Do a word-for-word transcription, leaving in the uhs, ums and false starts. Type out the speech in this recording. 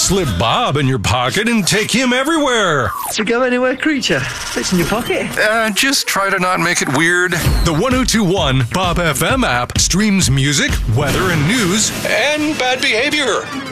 slip Bob in your pocket and take him everywhere. To go anywhere, creature. It's in your pocket. Uh, just try to not make it weird. The one oh two point one Bob F M app streams music, weather, and news, and bad behavior.